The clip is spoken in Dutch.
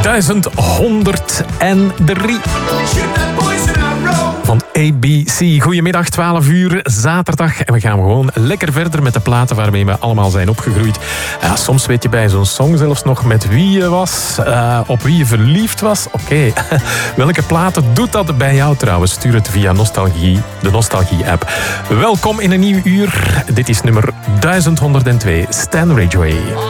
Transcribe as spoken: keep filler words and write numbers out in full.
duizend honderddrie van A B C. Goedemiddag, twaalf uur, zaterdag. En we gaan gewoon lekker verder met de platen waarmee we allemaal zijn opgegroeid. Ja, soms weet je bij zo'n song zelfs nog met wie je was, uh, op wie je verliefd was. Oké, okay. Welke platen doet dat bij jou trouwens? Stuur het via Nostalgie, de Nostalgie-app. Welkom in een nieuw uur. Dit is nummer duizend honderdtwee, Stan Ridgway.